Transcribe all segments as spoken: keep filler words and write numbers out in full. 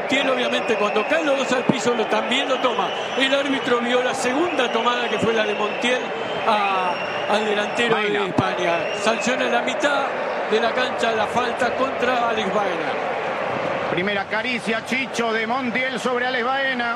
Montiel, obviamente, cuando caen los dos al piso lo, también lo toma. El árbitro vio la segunda tomada, que fue la de Montiel a, al delantero Baena. de España. Sanciona en la mitad de la cancha la falta contra Alex Baena. Primera caricia, Chicho, de Montiel sobre Alex Baena.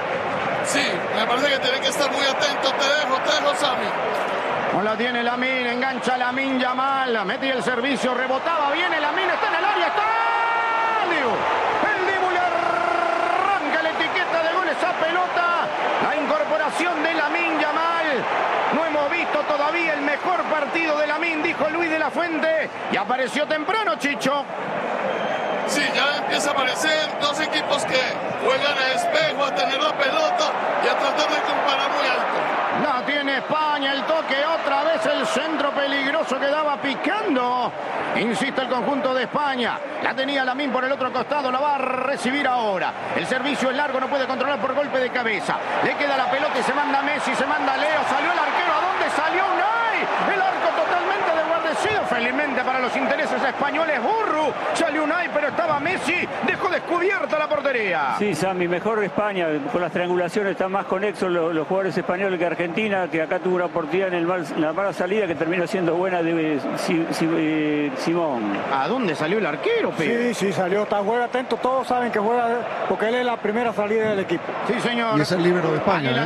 Sí, me parece que tiene que estar muy atento. Te dejo, te dejo, Sammy. No la tiene Lamine, engancha Lamine Yamal, metí el servicio, rebotaba, viene Lamine, está en el área, está el Dibu. El Dibu le arranca la etiqueta de goles a pelota. La incorporación de Lamine Yamal. No hemos visto todavía el mejor partido de Lamine, dijo Luis de la Fuente. Y apareció temprano, Chicho. Sí, ya empieza a aparecer dos equipos que juegan a espejo, a tener la pelota y a tratar de comparar muy alto. La tiene España, el toque, otra vez el centro peligroso que daba picando. Insiste el conjunto de España. La tenía Lamine por el otro costado, la va a recibir ahora. El servicio es largo, no puede controlar por golpe de cabeza. Le queda la pelota y se manda Messi, se manda Leo. Salió el arquero, ¿a dónde salió Unai? El arco totalmente desguardecido. Felizmente para los intereses españoles, Burru. Salió Unai, pero estaba Messi. Dejó descubierta la portería. Sí, Sammy, mejor España. Con las triangulaciones están más conexos los, los jugadores españoles que Argentina, que acá tuvo una oportunidad en, el mal, en la mala salida que terminó siendo buena de si, si, eh, Simón. ¿A dónde salió el arquero, Pedro? Sí, sí, salió. Está, juega atento. Todos saben que juega porque él es la primera salida del equipo. Sí, señor. Y es el líbero de España, ¿eh?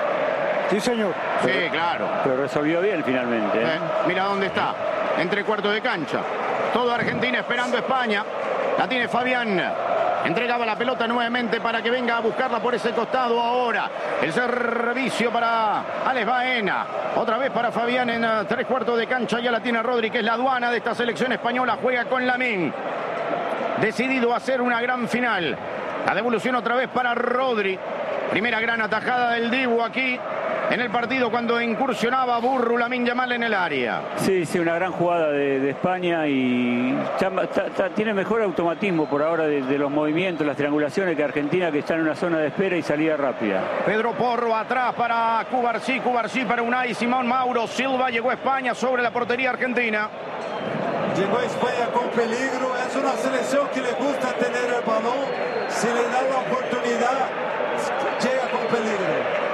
Sí, señor. Sí, claro. Pero resolvió bien finalmente. ¿eh? ¿Eh? Mira dónde está. Entre cuartos de cancha. Todo Argentina esperando a España. La tiene Fabián. Entregaba la pelota nuevamente para que venga a buscarla por ese costado ahora. El servicio para Alex Baena. Otra vez para Fabián en uh, tres cuartos de cancha. Ya la tiene Rodri, que es la aduana de esta selección española. Juega con Lamine. Decidido a hacer una gran final. La devolución otra vez para Rodri. Primera gran atajada del Dibu aquí en el partido cuando incursionaba Burru Lamine Yamal en el área. Sí, sí, una gran jugada de, de España y ya, ta, ta, tiene mejor automatismo por ahora de, de los movimientos, las triangulaciones que Argentina, que está en una zona de espera y salida rápida. Pedro Porro atrás para Cubarsí, Cubarsí para Unai Simón, Mauro Silva. Llegó a España sobre la portería argentina. Llegó a España con peligro. Es una selección que le gusta tener el balón. Si le da la oportunidad, llega con peligro.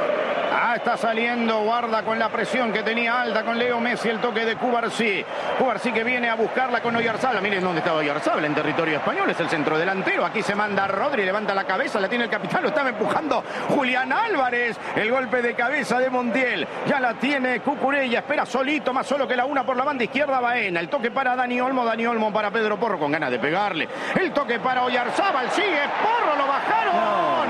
Ah, está saliendo, guarda con la presión que tenía alta con Leo Messi, el toque de Cubarsí. Cubarsí que viene a buscarla con Oyarzabal. Miren dónde está Oyarzabal, en territorio español, es el centro delantero. Aquí se manda Rodri, levanta la cabeza, la tiene el capitán, lo estaba empujando Julián Álvarez. El golpe de cabeza de Montiel. Ya la tiene Cucurella, espera solito, más solo que la una por la banda izquierda Baena. El toque para Dani Olmo, Dani Olmo para Pedro Porro con ganas de pegarle. El toque para Oyarzabal, sigue Porro, lo bajaron.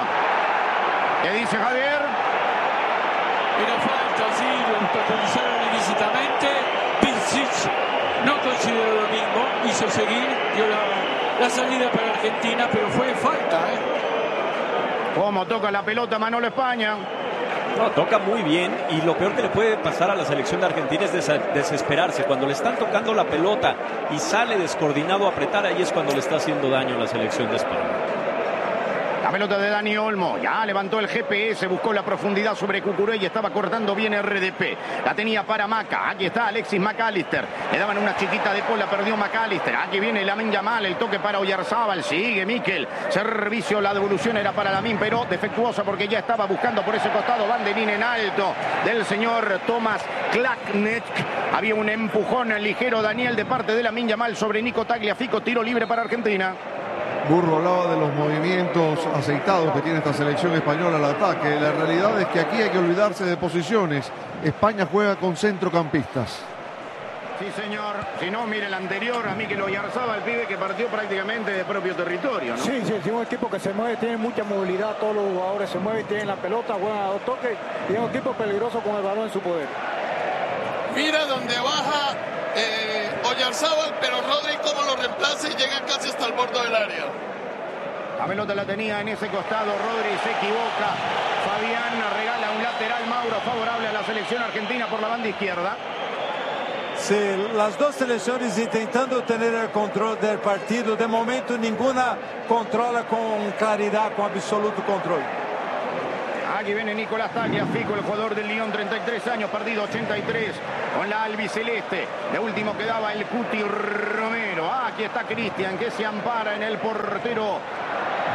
No. ¿Qué dice Javier? Era falta, sí, lo protagonizaron ilícitamente. Pircic no consideró lo mismo, hizo seguir, dio la, la salida para Argentina, pero fue falta, ¿eh? ¿Cómo toca la pelota Manolo España? No, toca muy bien y lo peor que le puede pasar a la selección de Argentina es des desesperarse. Cuando le están tocando la pelota y sale descoordinado a apretar, ahí es cuando le está haciendo daño a la selección de España. La pelota de Dani Olmo, ya levantó el G P S, buscó la profundidad sobre Cucurella, estaba cortando bien R D P. La tenía para Maca, aquí está Alexis McAllister. Le daban una chiquita de pola, perdió McAllister. Aquí viene Lamine Yamal, el toque para Oyarzabal, sigue Mikel. Servicio, la devolución era para Lamine, pero defectuosa porque ya estaba buscando por ese costado. Banderín en alto del señor Tomás Klaknet. Había un empujón ligero, Daniel, de parte de Lamine Yamal sobre Nico Tagliafico, tiro libre para Argentina. Burro hablaba de los movimientos aceitados que tiene esta selección española al ataque. La realidad es que aquí hay que olvidarse de posiciones. España juega con centrocampistas. Sí, señor. Si no, mire el anterior, a Mikel Oyarzabal, el pibe que partió prácticamente de propio territorio, ¿no? Sí, sí, es un equipo que se mueve, tiene mucha movilidad, todos los jugadores se mueven, tienen la pelota, juegan a dos toques y es un equipo peligroso con el balón en su poder. Mira donde baja eh, Oyarzabal, pero Rodri como lo reemplaza y llega casi hasta el borde del área. La pelota la tenía en ese costado, Rodri se equivoca. Fabián regala un lateral, Mauro, favorable a la selección argentina por la banda izquierda. Sí, las dos selecciones intentando tener el control del partido. De momento ninguna controla con claridad, con absoluto control. Aquí viene Nicolás Tagliafico, el jugador del Lyon, treinta y tres años, perdido ochenta y tres con la albiceleste. De último quedaba el Cuti Romero. Ah, aquí está Cristian, que se ampara en el portero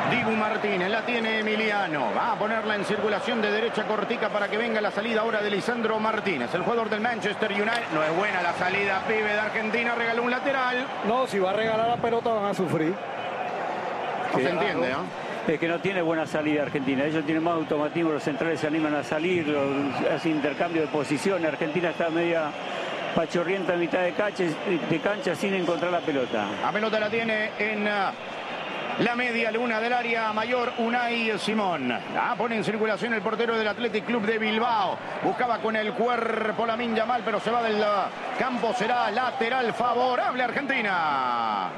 Dibu Martínez, la tiene Emiliano. Va a ponerla en circulación de derecha cortica para que venga la salida ahora de Lisandro Martínez, el jugador del Manchester United. No es buena la salida, pibe de Argentina, regaló un lateral. No, si va a regalar la pelota van a sufrir. No se entiende, ¿no? Es que no tiene buena salida Argentina. Ellos tienen más automatismo, los centrales se animan a salir, los, hace intercambio de posiciones. Argentina está media pachorrienta en mitad de cancha, de cancha sin encontrar la pelota. La pelota la tiene en uh, la media luna del área mayor, Unai Simón. Ah, pone en circulación el portero del Athletic Club de Bilbao. Buscaba con el cuerpo Lamine Yamal, pero se va del uh, campo. Será lateral favorable a Argentina.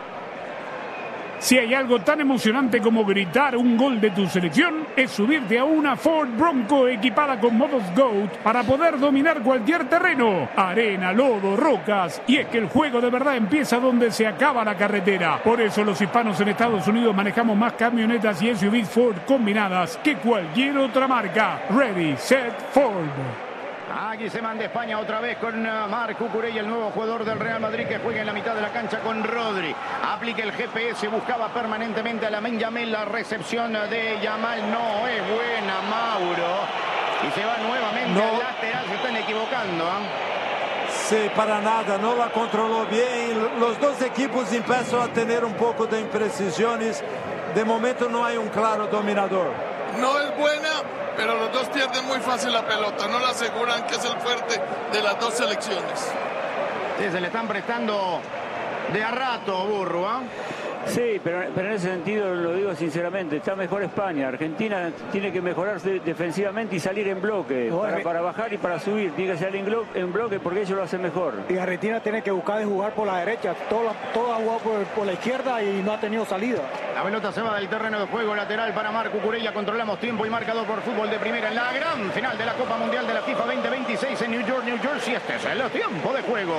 Si hay algo tan emocionante como gritar un gol de tu selección, es subirte a una Ford Bronco equipada con modos GOAT para poder dominar cualquier terreno, arena, lodo, rocas. Y es que el juego de verdad empieza donde se acaba la carretera. Por eso los hispanos en Estados Unidos manejamos más camionetas y S U Vs Ford combinadas que cualquier otra marca. Ready, set, Ford. Aquí se manda España otra vez con Marc Cucurella, el nuevo jugador del Real Madrid, que juega en la mitad de la cancha con Rodri. Aplica el G P S, buscaba permanentemente a Lamine Yamal. La recepción de Yamal no es buena, Mauro. Y se va nuevamente no. al lateral, se están equivocando. ¿eh? Sí, para nada, no la controló bien. Los dos equipos empiezan a tener un poco de imprecisiones. De momento no hay un claro dominador. No es buena, pero los dos pierden muy fácil la pelota, no la aseguran, que es el fuerte de las dos selecciones. Sí, se le están prestando de a rato, Burro, ¿eh? Sí, pero, pero en ese sentido lo digo sinceramente, está mejor España. Argentina tiene que mejorarse defensivamente y salir en bloque, para, para bajar y para subir. Tiene que salir en, blo en bloque porque ellos lo hacen mejor. Y Argentina tiene que buscar de jugar por la derecha. Todo, todo ha jugado por, por la izquierda y no ha tenido salida. La pelota se va del terreno de juego, lateral para Marc Cucurella. Controlamos tiempo y marcador por Fútbol de Primera en la gran final de la Copa Mundial de la FIFA veinte veintiséis en New York, New Jersey. Este es el tiempo de juego.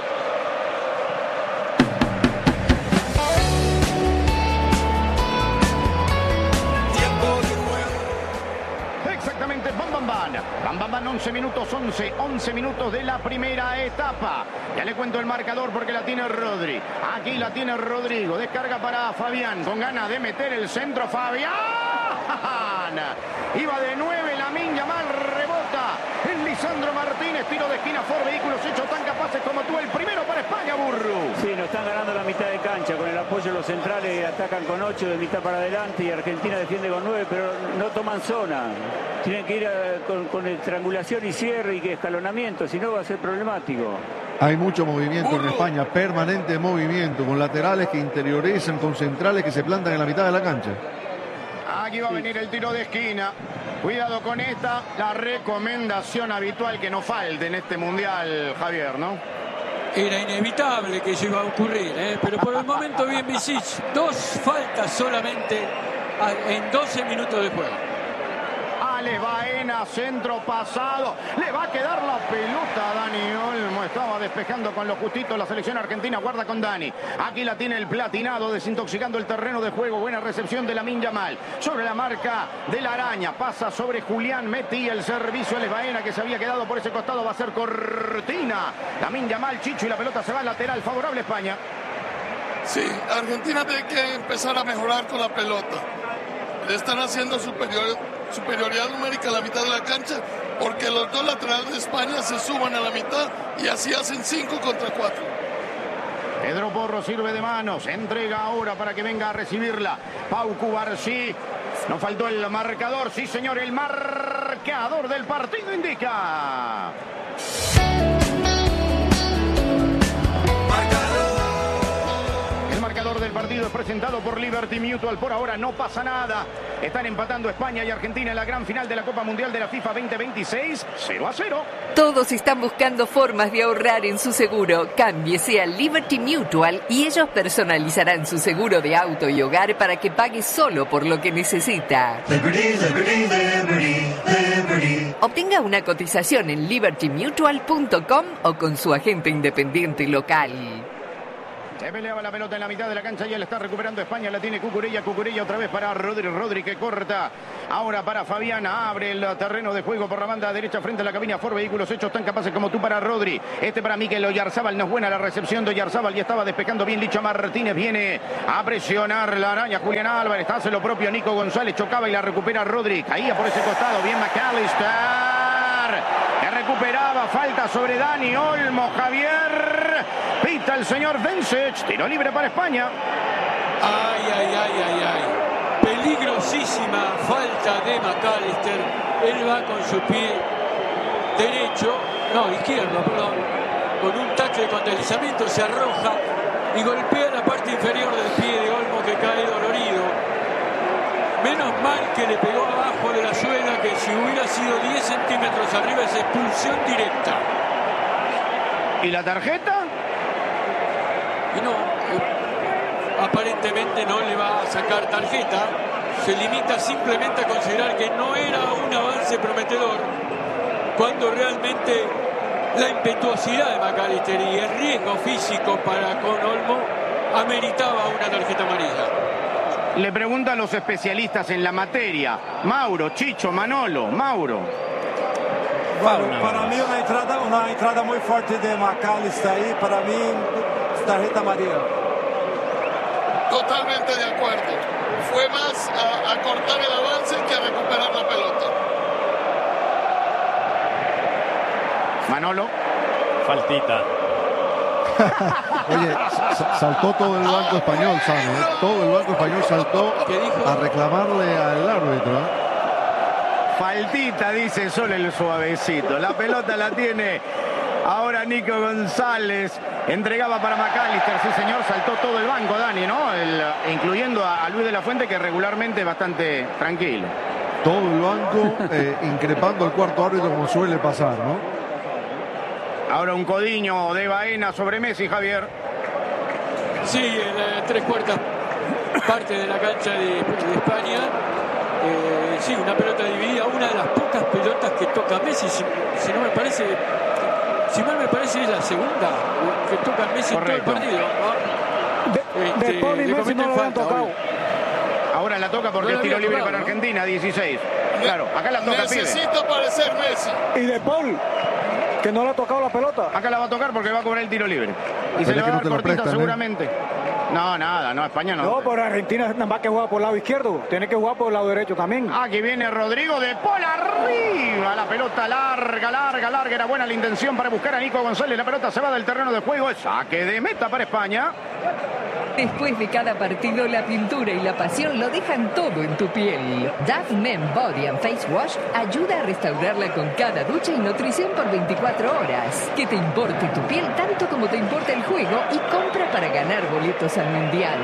Exactamente, bam, bam, bam. Bam, bam, bam, once minutos, once, once minutos de la primera etapa. Ya le cuento el marcador porque la tiene Rodri. Aquí la tiene Rodrigo. Descarga para Fabián, con ganas de meter el centro. Fabián. Iba de nueve, Lamine Yamal rebota en Lisandro Martínez. Tiro de esquina, Ford Vehículos hechos tan capaces como tú. El primero para España, Burro. Sí, nos están ganando la mitad de cancha. Con el apoyo de los centrales atacan con ocho de mitad para adelante y Argentina defiende con nueve, pero no toman zona. Tienen que ir a, con, con el triangulación y cierre y escalonamiento, si no va a ser problemático. Hay mucho movimiento en España, permanente movimiento, con laterales que interiorizan, con centrales que se plantan en la mitad de la cancha. Aquí va a venir el tiro de esquina. Cuidado con esta, la recomendación habitual que no falte en este mundial, Javier, ¿no? Era inevitable que eso iba a ocurrir, ¿eh? Pero por el momento bien Visic. Dos faltas solamente en doce minutos de juego. Alex Baena, centro pasado. Le va a quedar la pelota a Dani Olmo. Estaba despejando con lo justito la selección argentina. Guarda con Dani. Aquí la tiene el platinado, desintoxicando el terreno de juego. Buena recepción de Lamine Yamal. Sobre la marca de la araña. Pasa sobre Julián. Metí el servicio. Alex Baena, que se había quedado por ese costado. Va a ser cortina. Lamine Yamal, Chicho, y la pelota se va al lateral. Favorable a España. Sí, Argentina tiene que empezar a mejorar con la pelota. Le están haciendo superior, superioridad numérica a la mitad de la cancha, porque los dos laterales de España se suban a la mitad y así hacen cinco contra cuatro. Pedro Porro sirve de manos, entrega ahora para que venga a recibirla Pau Cubarsí. No faltó el marcador, sí señor, el marcador del partido indica. El marcador del partido es presentado por Liberty Mutual. Por ahora no pasa nada. Están empatando España y Argentina en la gran final de la Copa Mundial de la FIFA veinte veintiséis, cero a cero. Todos están buscando formas de ahorrar en su seguro. Cámbiese a Liberty Mutual y ellos personalizarán su seguro de auto y hogar para que pague solo por lo que necesita. Liberty, Liberty, Liberty, Liberty. Obtenga una cotización en liberty mutual punto com o con su agente independiente local. Se peleaba la pelota en la mitad de la cancha y él está recuperando España. La tiene Cucurella. Cucurella otra vez para Rodri. Rodri que corta. Ahora para Fabiana. Abre el terreno de juego por la banda derecha frente a la cabina Ford. Vehículos hechos tan capaces como tú para Rodri. Este para Mikel Oyarzábal. No es buena la recepción de Oyarzábal. Y estaba despejando bien Licha Martínez. Viene a presionar la araña Julián Álvarez. Hace lo propio Nico González. Chocaba y la recupera Rodri. Caía por ese costado. Bien McAllister. Que recuperaba. Falta sobre Dani Olmo. Javier. Pita el señor Vencic. Tiro libre para España. Ay, ay, ay, ay, ay. Peligrosísima falta de McAllister. Él va con su pie derecho, no, izquierdo, perdón, con un tackle con deslizamiento, se arroja y golpea la parte inferior del pie de Olmo, que cae dolorido. Menos mal que le pegó abajo de la suela, que si hubiera sido diez centímetros arriba es expulsión directa. ¿Y la tarjeta? Y no, eh, aparentemente no le va a sacar tarjeta. Se limita simplemente a considerar que no era un avance prometedor, cuando realmente la impetuosidad de McAllister y el riesgo físico para con Olmo ameritaba una tarjeta amarilla. Le pregunta a los especialistas en la materia. Mauro, Chicho, Manolo, Mauro. Bueno, para mí una entrada, una entrada muy fuerte de McAllister ahí, para mí tarjeta amarilla. Totalmente de acuerdo. Fue más a, a cortar el avance que a recuperar la pelota. Manolo. Faltita. Oye, saltó todo el banco español, ¿sabes? Todo el banco español saltó a reclamarle al árbitro, ¿eh? Faltita, dice solo el suavecito. La pelota la tiene ahora Nico González. Entregaba para McAllister, sí señor, saltó todo el banco, Dani, ¿no? El, incluyendo a, a Luis de la Fuente, que regularmente es bastante tranquilo. Todo el banco eh, increpando al cuarto árbitro, como suele pasar, ¿no? Ahora un codiño de Baena sobre Messi, Javier. Sí, en la tres cuartas parte de la cancha de, de España. Eh, sí, una pelota dividida, una de las pocas pelotas que toca Messi, si, si no me parece, si mal me parece es la segunda que toca Messi. Correcto. En todo el partido, ¿no? De, este, de Paul y Messi no lo han tocado. Hoy. Ahora la toca porque no es tiro libre tocado, para ¿no? Argentina, dieciséis. Claro, acá la toca. Necesita aparecer Messi. Y de Paul, que no le ha tocado la pelota. Acá la va a tocar porque va a cobrar el tiro libre. Y pero se le va a dar no cortita prestan, seguramente. ¿eh? No, nada, no, España no. No, pero Argentina nada más que juega por el lado izquierdo. Tiene que jugar por el lado derecho también. Aquí viene Rodrigo de Paul arriba. La pelota larga, larga, larga. Era buena la intención para buscar a Nico González. La pelota se va del terreno de juego. Es saque de meta para España. Después de cada partido, la pintura y la pasión lo dejan todo en tu piel. Dove Men Body and Face Wash ayuda a restaurarla con cada ducha y nutrición por veinticuatro horas. Que te importe tu piel tanto como te importa el juego y compra para ganar boletos al Mundial.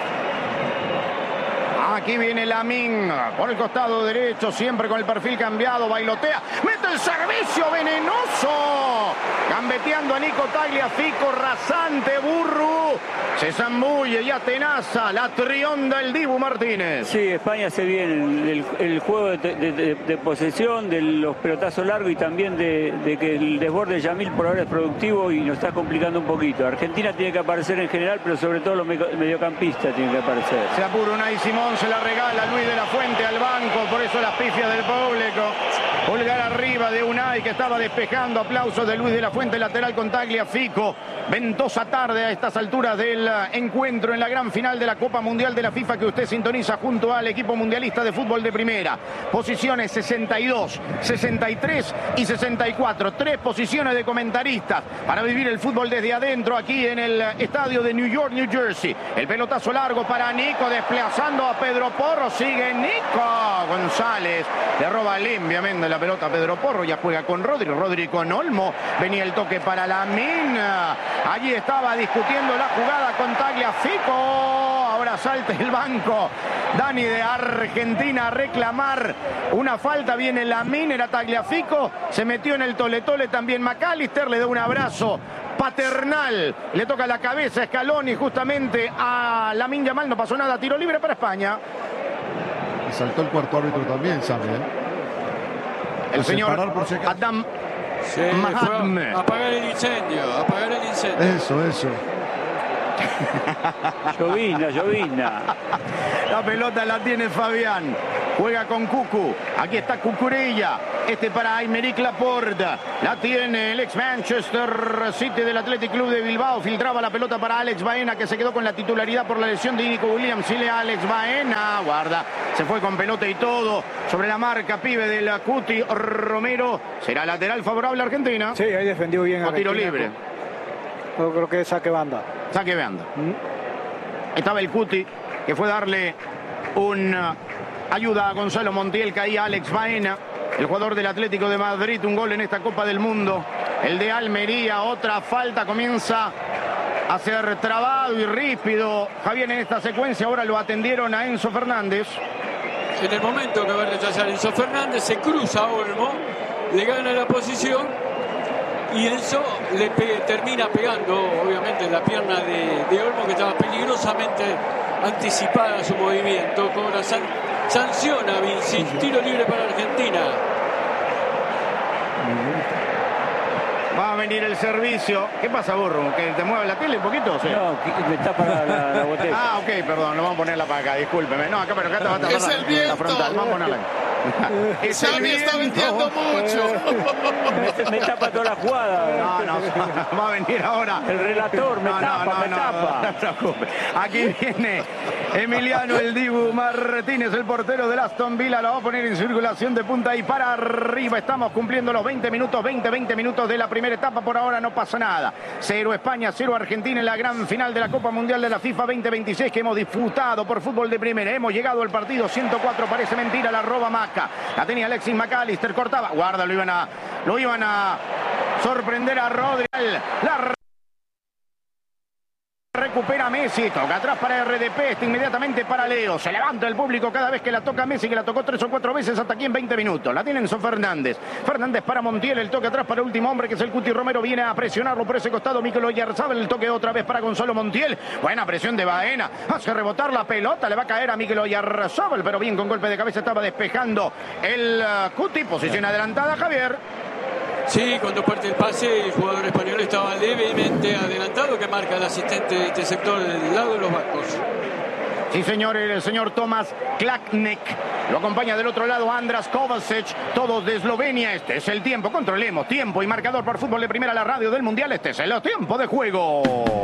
Aquí viene Lamine por el costado derecho, siempre con el perfil cambiado, bailotea, mete el servicio venenoso, gambeteando a Nico Tagliafico, rasante Burru, se zambulle y atenaza, la trionda el Dibu Martínez. Sí, España hace bien el, el juego de, de, de, de posesión, de los pelotazos largos y también de, de que el desborde de Yamil por ahora es productivo y nos está complicando un poquito. Argentina tiene que aparecer en general, pero sobre todo los mediocampistas tienen que aparecer. Se apura Unai Simón, se la regala Luis de la Fuente al banco, por eso las pifias del público. Pulgar arriba de Unai, que estaba despejando. Aplausos de Luis de la Fuente, lateral con Tagliafico. Ventosa tarde a estas alturas del encuentro en la gran final de la Copa Mundial de la FIFA, que usted sintoniza junto al equipo mundialista de fútbol de primera. Posiciones sesenta y dos, sesenta y tres y sesenta y cuatro. Tres posiciones de comentaristas para vivir el fútbol desde adentro aquí en el estadio de New York, New Jersey. El pelotazo largo para Nico, desplazando a Pedro Porro. Sigue Nico González. Le roba limpiamente la pelota a Pedro Porro. Ya juega con Rodri. Rodri con Olmo. Venía el toque para Lamine. Allí estaba discutiendo la jugada con Tagliafico. Ahora salta el banco. Dani de Argentina a reclamar una falta. Viene Lamine, era Tagliafico. Se metió en el tole tole también McAllister. Le da un abrazo paternal. Le toca la cabeza a Scaloni justamente a Lamine Yamal. No pasó nada. Tiro libre para España. Y saltó el cuarto árbitro también, ¿sabe? ¿eh? El señor por si Adam sí, Mahatme. Apagar el incendio, apagar el incendio. Eso, eso. Llovizna, llovizna. La pelota la tiene Fabián. Juega con Cucu. Aquí está Cucurella. Este para Aymeric Laporte. La tiene el ex Manchester City del Athletic Club de Bilbao. Filtraba la pelota para Alex Baena, que se quedó con la titularidad por la lesión de Nico Williams. Sigue Alex Baena. Guarda. Se fue con pelota y todo. Sobre la marca, pibe del Cuti Romero. Será lateral favorable a Argentina. Sí, ahí defendió bien. O tiro libre. Yo creo que es saque banda. Saque banda. Estaba el Cuti, que fue darle una ayuda a Gonzalo Montiel. Caía Alex Baena, el jugador del Atlético de Madrid. Un gol en esta Copa del Mundo. El de Almería, otra falta. Comienza a ser trabado y ríspido Javier en esta secuencia. Ahora lo atendieron a Enzo Fernández. En el momento que va a rechazar Enzo Fernández, se cruza a Olmo, le gana la posición. Y Enzo le pe termina pegando, obviamente, la pierna de, de Olmo, que estaba peligrosamente anticipada su movimiento. Cobra san sanciona Vincent, tiro libre para Argentina. Va a venir el servicio. ¿Qué pasa, Burro? ¿Que te mueve la tele un poquito? ¿Sí? No, me tapa la, la, la botella. Ah, ok, perdón, lo vamos a ponerla para acá, discúlpeme. No, acá, pero acá te va a tapar es el viento. La frontal. Vamos a ponerla. Es Xavi está vendiendo mucho. Me, me tapa toda la jugada. No, no, va a venir ahora. El relator me no, tapa, no, no, me no, tapa. No, no te preocupes. Aquí viene Emiliano el Dibu Martínez, el portero del Aston Villa. Lo va a poner en circulación de punta y para arriba. Estamos cumpliendo los veinte minutos, veinte, veinte minutos de la primera etapa. Por ahora no pasa nada. Cero España, cero Argentina en la gran final de la Copa Mundial de la FIFA veinte veintiséis que hemos disputado por fútbol de primera. Hemos llegado al partido ciento cuatro, parece mentira, la roba Maca. La tenía Alexis McAllister, cortaba. Guarda, lo iban a, lo iban a sorprender a Rodri. La recupera Messi, toca atrás para R D P, este inmediatamente para Leo. Se levanta el público cada vez que la toca Messi, que la tocó tres o cuatro veces hasta aquí en veinte minutos. La tiene Enzo Fernández. Fernández para Montiel, el toque atrás para el último hombre, que es el Cuti Romero. Viene a presionarlo por ese costado Mikel Oyarzabal, el toque otra vez para Gonzalo Montiel. Buena presión de Baena, hace rebotar la pelota, le va a caer a Mikel Oyarzabal, pero bien, con golpe de cabeza estaba despejando el uh, Cuti. Posición adelantada, Javier. Sí, cuando parte el pase, el jugador español estaba levemente adelantado, que marca el asistente de este sector del lado de los bancos. Sí, señor, el señor Tomas Klaknek. Lo acompaña del otro lado Andras Kovacic, todos de Eslovenia. Este es el tiempo, controlemos tiempo y marcador por fútbol de primera, la radio del Mundial. Este es el tiempo de juego.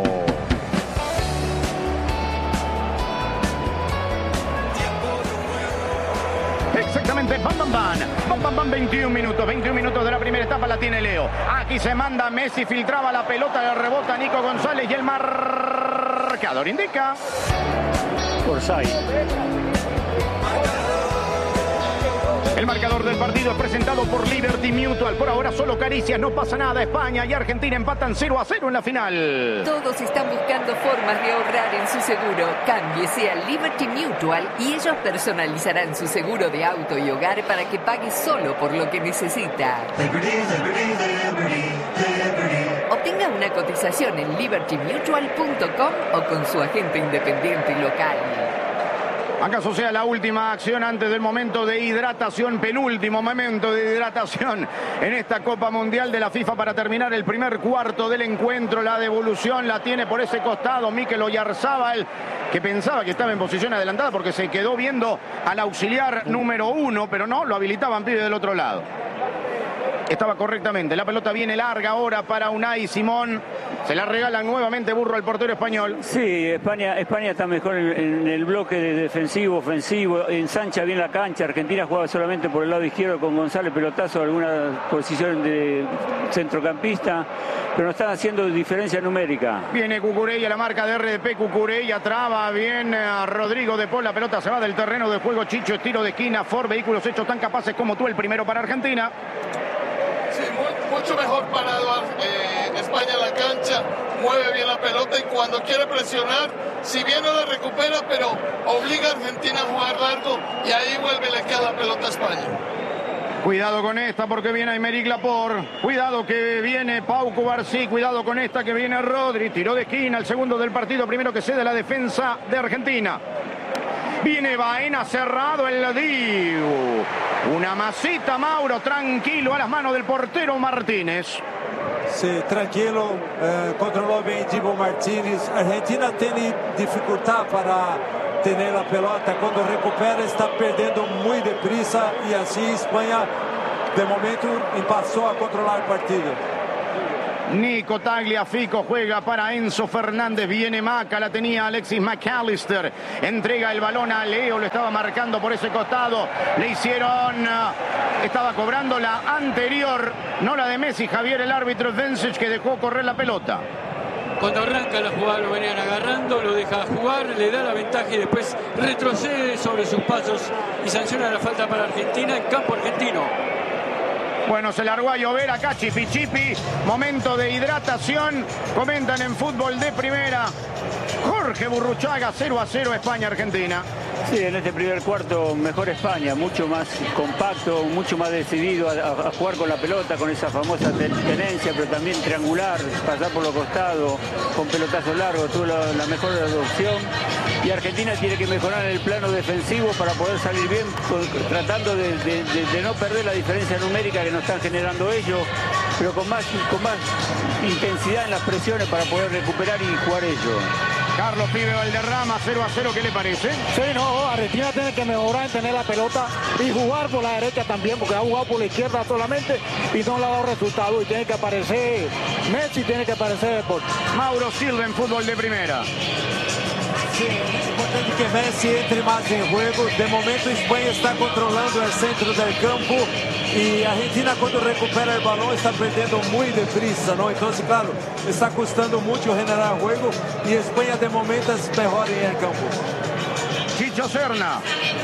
Exactamente, bam, bam, bam, bam, bam, bam, veintiún minutos, veintiún minutos de la primera etapa la tiene Leo. Aquí se manda Messi, filtraba la pelota, le rebota Nico González y el marcador indica. Orsay. El marcador del partido es presentado por Liberty Mutual. Por ahora solo caricias, no pasa nada. España y Argentina empatan cero a cero en la final. Todos están buscando formas de ahorrar en su seguro. Cámbiese a Liberty Mutual y ellos personalizarán su seguro de auto y hogar para que pague solo por lo que necesita. Liberty, Liberty, Liberty, Liberty. Obtenga una cotización en liberty mutual punto com o con su agente independiente local. ¿Acaso sea la última acción antes del momento de hidratación, penúltimo momento de hidratación en esta Copa Mundial de la FIFA para terminar el primer cuarto del encuentro? La devolución la tiene por ese costado Mikel Oyarzabal, que pensaba que estaba en posición adelantada porque se quedó viendo al auxiliar número uno, pero no, lo habilitaban pibe del otro lado. Estaba correctamente. La pelota viene larga ahora para Unai Simón. Se la regalan nuevamente Burro al portero español. Sí, España, España está mejor en, en el bloque de defensivo, ofensivo. Ensancha bien la cancha. Argentina juega solamente por el lado izquierdo con González Pelotazo, alguna posición de centrocampista. Pero no están haciendo diferencia numérica. Viene Cucurella, la marca de R D P. Cucurella traba bien a Rodrigo de Paul. La pelota se va del terreno de juego. Chicho, estilo de esquina. Ford, vehículos hechos tan capaces como tú. El primero para Argentina. Sí, muy, mucho mejor parado eh, España en la cancha, mueve bien la pelota y cuando quiere presionar, si bien no la recupera, pero obliga a Argentina a jugar largo y ahí vuelve y le queda la pelota a España. Cuidado con esta porque viene Aymeric Laporte. Cuidado que viene Pau Cubarsí. Cuidado con esta que viene Rodri. Tiró de esquina, el segundo del partido. Primero que cede la defensa de Argentina. Viene Baena, cerrado el Diu. Una masita, Mauro, tranquilo a las manos del portero Martínez. Sí, tranquilo, eh, controlou bem Dibu Martínez. Argentina tem dificuldade para ter a pelota. Quando recupera, está perdendo muito deprisa. E assim, Espanha, de momento, passou a controlar o partido. Nico Tagliafico juega para Enzo Fernández, viene Maca, la tenía Alexis McAllister, entrega el balón a Leo, lo estaba marcando por ese costado, le hicieron, estaba cobrando la anterior, no la de Messi, Javier, el árbitro Vencic, que dejó correr la pelota. Cuando arranca la jugada lo venían agarrando, lo deja jugar, le da la ventaja y después retrocede sobre sus pasos y sanciona la falta para Argentina en campo argentino. Bueno, se largó a llover acá, chipi chipi, momento de hidratación, comentan en Fútbol de Primera, Jorge Burruchaga, cero a cero España-Argentina. Sí, en este primer cuarto mejor España, mucho más compacto, mucho más decidido a, a jugar con la pelota, con esa famosa tenencia, pero también triangular, pasar por los costados, con pelotazos largos, tuvo la, la mejor opción. Y Argentina tiene que mejorar en el plano defensivo para poder salir bien, con, tratando de, de, de, de no perder la diferencia numérica que nos están generando ellos, pero con más, con más intensidad en las presiones para poder recuperar y jugar ellos. Carlos Pibe Valderrama, cero a cero, ¿qué le parece? Sí, no, Argentina tiene que mejorar en tener la pelota y jugar por la derecha también, porque ha jugado por la izquierda solamente y no le ha dado resultado. Y tiene que aparecer Messi, tiene que aparecer Deportes. Mauro Silva en Fútbol de Primera. Sí, es importante que Messi entre más en juego. De momento España está controlando el centro del campo y Argentina cuando recupera el balón está perdiendo muy deprisa, ¿no? Entonces, claro, está costando mucho generar juego y España de momento es mejor en el campo. Chicho Serna.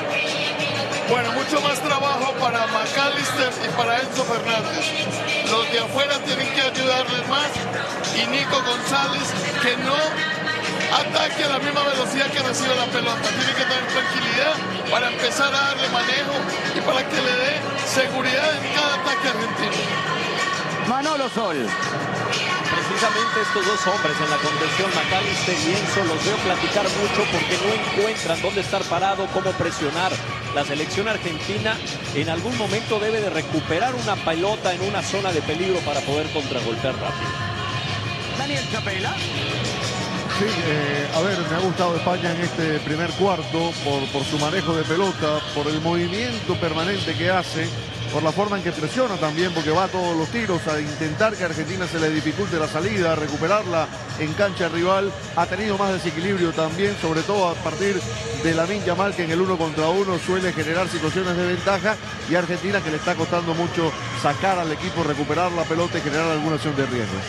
Bueno, mucho más trabajo para McAllister y para Enzo Fernández. Los de afuera tienen que ayudarles más y Nico González, que no ataque a la misma velocidad que recibe la pelota. Tiene que tener tranquilidad para empezar a darle manejo y para que le dé seguridad en cada ataque argentino. Manolo Sol. Precisamente estos dos hombres en la contención, McAllister y Enzo, los veo platicar mucho porque no encuentran dónde estar parado, cómo presionar. La selección argentina en algún momento debe de recuperar una pelota en una zona de peligro para poder contragolpear rápido. Daniel Chapela. Sí, eh, a ver, me ha gustado España en este primer cuarto por, por su manejo de pelota, por el movimiento permanente que hace, por la forma en que presiona también, porque va a todos los tiros a intentar que a Argentina se le dificulte la salida, a recuperarla en cancha rival. Ha tenido más desequilibrio también, sobre todo a partir de Lamine Yamal, que en el uno contra uno suele generar situaciones de ventaja, y a Argentina que le está costando mucho sacar al equipo, recuperar la pelota y generar alguna acción de riesgo.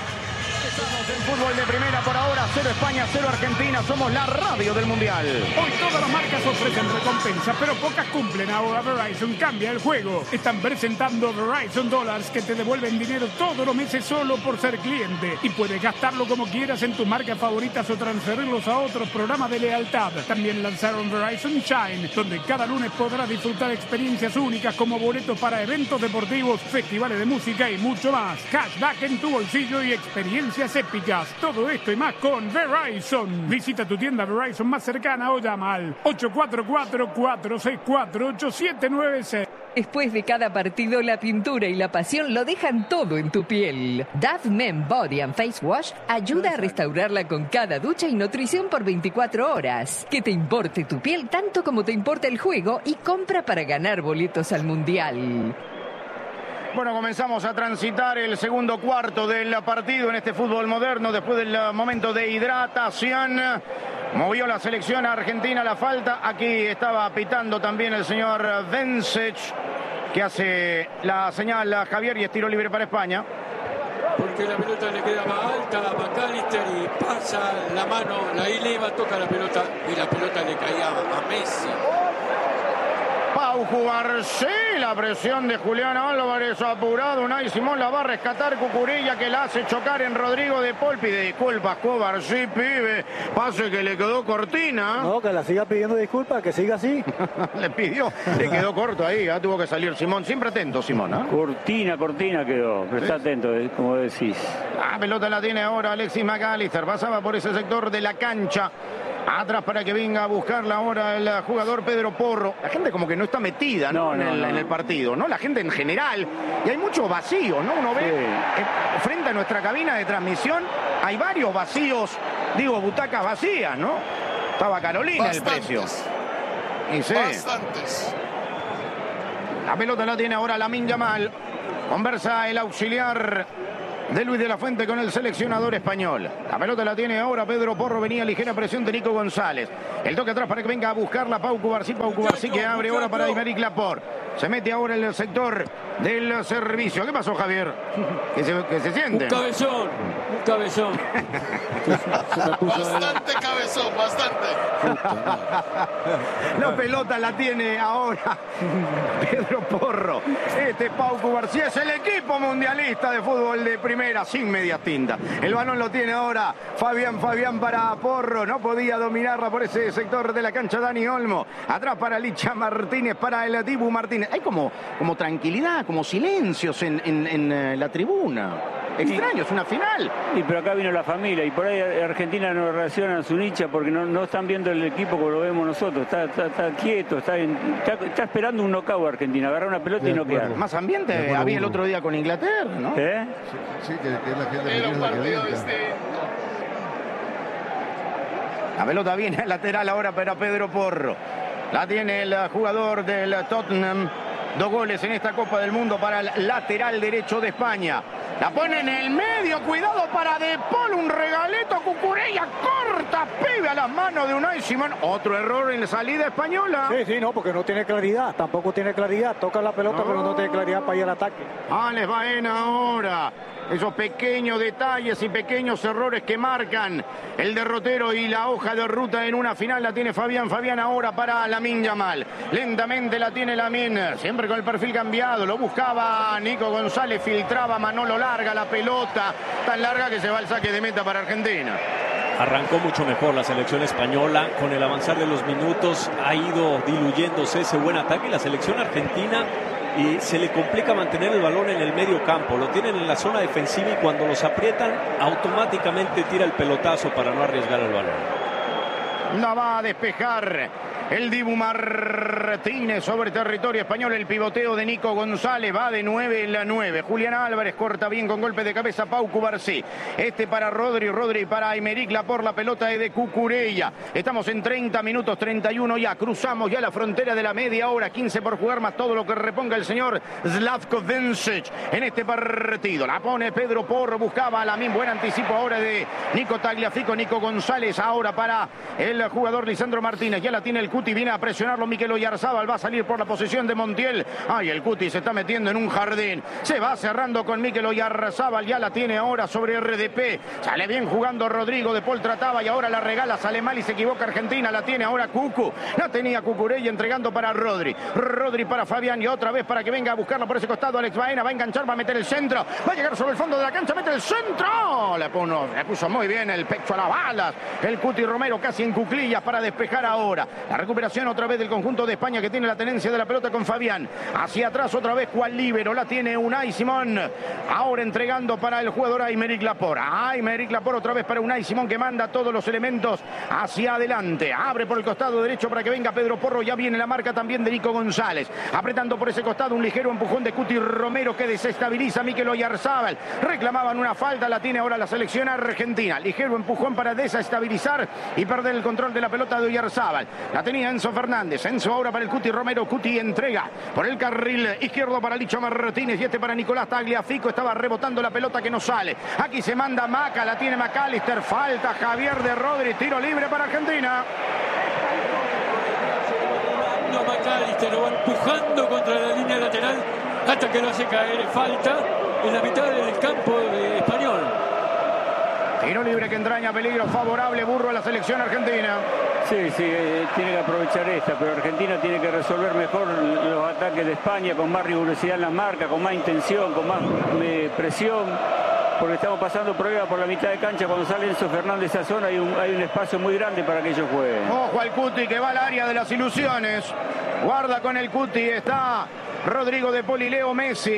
En Fútbol de Primera por ahora, cero España, cero Argentina, somos la radio del Mundial. Hoy todas las marcas ofrecen recompensas, pero pocas cumplen. Ahora Verizon cambia el juego. Están presentando Verizon Dollars que te devuelven dinero todos los meses solo por ser cliente. Y puedes gastarlo como quieras en tus marcas favoritas o transferirlos a otros programas de lealtad. También lanzaron Verizon Shine, donde cada lunes podrás disfrutar experiencias únicas como boletos para eventos deportivos, festivales de música y mucho más. Cashback en tu bolsillo y experiencias épicas. Todo esto y más con Verizon. Visita tu tienda Verizon más cercana o llama al ocho cuatro cuatro, cuatro seis cuatro, ocho siete nueve seis. Después de cada partido, la pintura y la pasión lo dejan todo en tu piel. Dove Men Body and Face Wash ayuda a restaurarla con cada ducha y nutrición por veinticuatro horas. Que te importe tu piel tanto como te importa el juego y compra para ganar boletos al Mundial. Bueno, comenzamos a transitar el segundo cuarto del partido en este fútbol moderno después del momento de hidratación. Movió la selección argentina la falta. Aquí estaba pitando también el señor Vencic, que hace la señal a Javier y es tiro libre para España. Porque la pelota le queda más alta a McAllister y pasa la mano, la eleva, toca la pelota y la pelota le caía a Messi. Pau Cubarsí, la presión de Julián Álvarez apurado. Unai Simón la va a rescatar Cucurella, que la hace chocar en Rodrigo de Paul. Pide disculpas Cubarsí, pibe. Pase que le quedó cortina. No, que la siga pidiendo disculpas, que siga así. Le pidió, le quedó corto ahí. ¿eh? Tuvo que salir Simón. Siempre atento, Simón. ¿eh? Cortina, cortina quedó. Pero está atento, como decís. La pelota la tiene ahora Alexis McAllister. Pasaba por ese sector de la cancha. Atrás para que venga a buscarla ahora el jugador Pedro Porro. La gente como que no está metida, ¿no? No, no, en, el, no. en el partido, ¿no? La gente en general. Y hay mucho vacío, ¿no? Uno ve Sí. eh, frente a nuestra cabina de transmisión, hay varios vacíos, digo, butacas vacías, ¿no? Estaba Carolina el precio. Bastantes. Y sí. Bastantes. La pelota la tiene ahora Lamine Yamal. Conversa el auxiliar de Luis de la Fuente con el seleccionador español. La pelota la tiene ahora Pedro Porro. Venía ligera presión de Nico González. El toque atrás para que venga a buscarla Pau Cubarsí. Pau Cubarsí que abre ahora para Aymeric Laporte. Se mete ahora en el sector del servicio. ¿Qué pasó, Javier? Que se, que se siente. Un cabezón, un cabezón. Se me puso de la- Bastante cabezón, bastante. La pelota la tiene ahora Pedro Porro. Este Pau Cubarsí es el equipo mundialista de fútbol de primera sin medias tintas. El balón lo tiene ahora Fabián Fabián para Porro. No podía dominarla por ese sector de la cancha Dani Olmo. Atrás para Licha Martínez, para el Dibu Martínez. Hay como, como tranquilidad, como silencios en, en, en eh, la tribuna. Extraño, es una final. Y pero acá vino la familia y por ahí Argentina no reacciona a su nicha porque no, no están viendo el equipo como lo vemos nosotros. Está, está, está quieto, está, en- está, está esperando un knockout Argentina, agarrar una pelota y noquear. Más ambiente había el otro día con Inglaterra, ¿no? ¿Eh? Sí, que, que es la gente Era un que piensa que partido brinca. distinto. La pelota viene al lateral ahora para Pedro Porro. La tiene el jugador del Tottenham. Dos goles en esta Copa del Mundo para el lateral derecho de España. La pone en el medio. Cuidado para De Paul. Un regalito. Cucurella corta. Pibe a las manos de Unai Simón. Otro error en la salida española. Sí, sí, no, porque no tiene claridad, tampoco tiene claridad. Toca la pelota, No. pero no tiene claridad para ir al ataque. Alex Baena ahora. Esos pequeños detalles y pequeños errores que marcan el derrotero y la hoja de ruta en una final la tiene Fabián. Fabián ahora para Lamine Yamal. Lentamente la tiene Lamine, siempre con el perfil cambiado. Lo buscaba Nico González, filtraba Manolo, larga la pelota, tan larga que se va al saque de meta para Argentina. Arrancó mucho mejor la selección española. Con el avanzar de los minutos ha ido diluyéndose ese buen ataque. La selección argentina y se le complica mantener el balón en el medio campo. Lo tienen en la zona defensiva y cuando los aprietan automáticamente tira el pelotazo para no arriesgar el balón. La va a despejar el Dibu Martínez sobre territorio español. El pivoteo de Nico González va de nueve en la nueve. Julián Álvarez corta bien con golpe de cabeza. Pau Cubarsí. Este para Rodri. Rodri para Aymeric Laporte. La pelota es de Cucurella. Estamos en treinta minutos, treinta y uno ya. Cruzamos ya la frontera de la media hora. quince por jugar más todo lo que reponga el señor Slavko Vincic en este partido. La pone Pedro Porro. Buscaba a Lamine. Buen anticipo ahora de Nico Tagliafico. Nico González ahora para el jugador Lisandro Martínez. Ya la tiene el Cuti. Viene a presionarlo Mikel Oyarzábal. Va a salir por la posición de Montiel. Ay, el Cuti se está metiendo en un jardín. Se va cerrando con Mikel Oyarzábal. Ya la tiene ahora sobre R D P. Sale bien jugando Rodrigo. De Paul trataba y ahora la regala. Sale mal y se equivoca Argentina. La tiene ahora Cucu. La tenía Cucurella entregando para Rodri. Rodri para Fabián y otra vez para que venga a buscarlo por ese costado. Alex Baena va a enganchar, va a meter el centro. Va a llegar sobre el fondo de la cancha. Mete el centro. Le puso, le puso muy bien el pecho a las balas. El Cuti Romero casi en cuclillas para despejar ahora. La recuperación otra vez del conjunto de España que tiene la tenencia de la pelota con Fabián. Hacia atrás otra vez cual líbero. La tiene Unai Simón. Ahora entregando para el jugador Aymeric Laporte. Aymeric Laporte otra vez para Unai Simón que manda todos los elementos hacia adelante. Abre por el costado derecho para que venga Pedro Porro. Ya viene la marca también de Nico González. Apretando por ese costado un ligero empujón de Cuti Romero que desestabiliza a Mikel Oyarzábal. Reclamaban una falta. La tiene ahora la selección argentina. Ligero empujón para desestabilizar y perder el control de la pelota de Oyarzábal. La tenía Enzo Fernández. Enzo ahora para el Cuti Romero. Cuti entrega por el carril izquierdo para Licha Martínez y este para Nicolás Tagliafico. Estaba rebotando la pelota que no sale. Aquí se manda Maca. La tiene McAllister. Falta Javier de Rodri. Tiro libre para Argentina. No, McAllister lo va empujando contra la línea lateral hasta que lo hace caer. Falta en la mitad del campo de Español. Tiro libre que entraña peligro favorable. Burro a la selección argentina. Sí, sí, eh, tiene que aprovechar esta, pero Argentina tiene que resolver mejor los ataques de España con más rigurosidad en la marca, con más intención, con más eh, presión, porque estamos pasando prueba por la mitad de cancha. Cuando sale Enzo Fernández a esa zona hay un, hay un espacio muy grande para que ellos jueguen. Ojo al Cuti que va al área de las ilusiones. Guarda con el Cuti. Está Rodrigo de Paul y Leo Messi.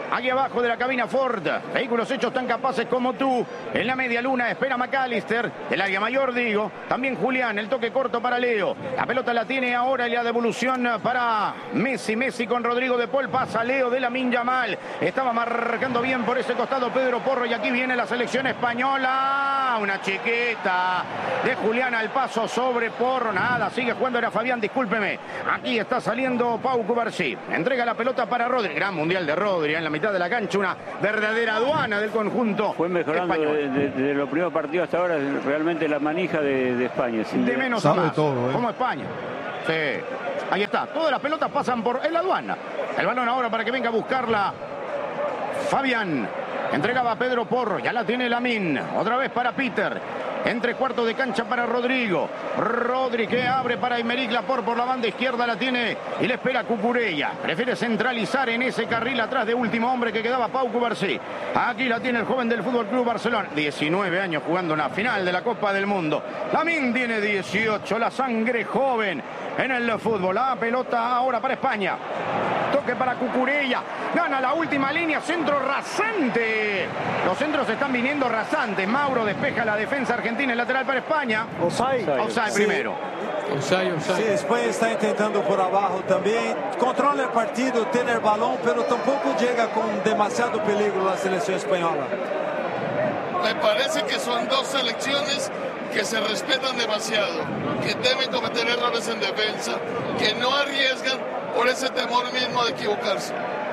aquí abajo de la cabina Ford. Vehículos hechos tan capaces como tú. En la media luna espera McAllister, del área mayor digo. También Julián, el toque corto para Leo. La pelota la tiene ahora y la devolución para Messi. Messi con Rodrigo de Paul. Pasa Leo de Lamine Yamal. Estaba marcando bien por ese costado Pedro Porro y aquí viene la selección española. Una chiquita de Julián al paso sobre Porro. Nada, sigue jugando, era Fabián, discúlpeme. Aquí está saliendo Pau Cubarsí. Entrega la pelota para Rodri. Gran mundial de Rodri en la mitad de la cancha. Una verdadera aduana del conjunto Fue mejorando de, de, de los primeros partidos hasta ahora realmente la manija de, de España. Sin de menos a más. Todo, ¿eh? Como España. Sí. Ahí está. Todas las pelotas pasan por en la aduana. El balón ahora para que venga a buscarla Fabián. Entregaba a Pedro Porro. Ya la tiene Lamine. Otra vez para Peter. Entre cuartos de cancha para Rodrigo. Rodri que abre para Aymeric Laporte por la banda izquierda. La tiene y le espera Cucurella. Prefiere centralizar en ese carril atrás de último hombre que quedaba Pau Cubarsí. Aquí la tiene el joven del Fútbol Club Barcelona. diecinueve años jugando una final de la Copa del Mundo. Lamine tiene dieciocho. La sangre joven en el fútbol. La pelota ahora para España. Toque para Cucurella. Gana la última línea. Centro rasante. Los centros están viniendo rasantes. Mauro despeja la defensa argentina. El lateral para España. Offside. Offside Sí. primero. Offside, offside. Sí, España está intentando por abajo también. Controla el partido, tiene el balón, pero tampoco llega con demasiado peligro la selección española. Me parece que son dos selecciones que se respetan demasiado, que temen cometer errores en defensa, que no arriesgan por ese temor mismo de equivocarse.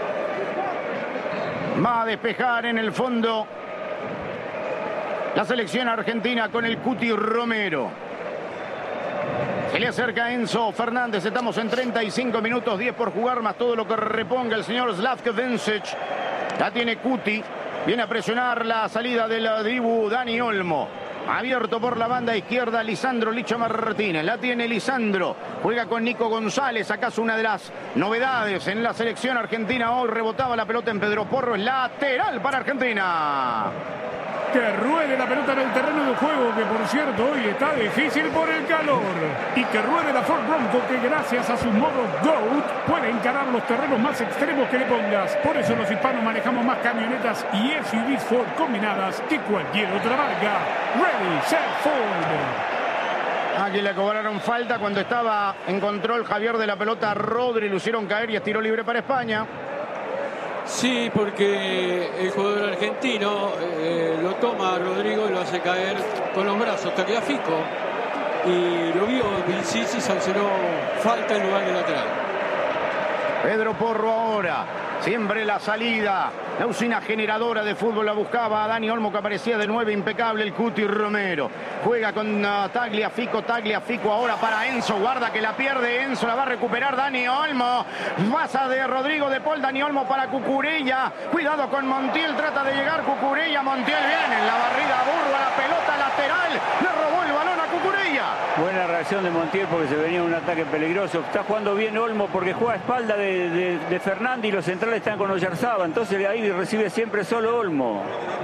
Va a despejar en el fondo la selección argentina con el Cuti Romero. Se le acerca Enzo Fernández. Estamos en treinta y cinco minutos, diez por jugar, más todo lo que reponga el señor Slavko Vincic. La tiene Cuti. Viene a presionar la salida del Dibu Dani Olmo. Abierto por la banda izquierda Lisandro Licha Martínez. La tiene Lisandro. Juega con Nico González. ¿Acaso una de las novedades en la selección argentina? Hoy rebotaba la pelota en Pedro Porro. Es lateral para Argentina. Que ruede la pelota en el terreno de juego, que por cierto hoy está difícil por el calor. Y que ruede la Ford Bronco, que gracias a sus modos GOAT puede encarar los terrenos más extremos que le pongas. Por eso los hispanos manejamos más camionetas y S U Vs Ford combinadas que cualquier otra marca. Ready, set, Ford. Aquí le cobraron falta cuando estaba en control Javier de la pelota. Rodri lo hicieron caer y es tiro libre para España. Sí, porque el jugador argentino eh, lo toma a Rodrigo y lo hace caer con los brazos, Tagliafico, y lo vio Vincic y sancionó falta en lugar de lateral. Pedro Porro ahora, siempre la salida, la usina generadora de fútbol la buscaba a Dani Olmo, que aparecía de nueve, impecable el Cuti Romero. Juega con uh, Tagliafico, Tagliafico ahora para Enzo, guarda que la pierde Enzo, la va a recuperar Dani Olmo. Pasa de Rodrigo de Paul, Dani Olmo para Cucurella. Cuidado con Montiel, trata de llegar Cucurella, Montiel bien en la barrida burba, la pelota lateral, le robó el balón a Cucurella. Buena reacción de Montiel porque se venía un ataque peligroso. Está jugando bien Olmo porque juega a espalda de, de, de Fernández y los centrales están con Oyarzaba. Entonces ahí recibe siempre solo Olmo.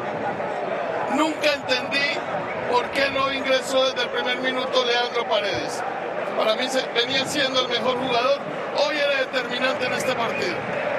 Nunca entendí por qué no ingresó desde el primer minuto Leandro Paredes. Para mí se, venía siendo el mejor jugador. Hoy era determinante en este partido.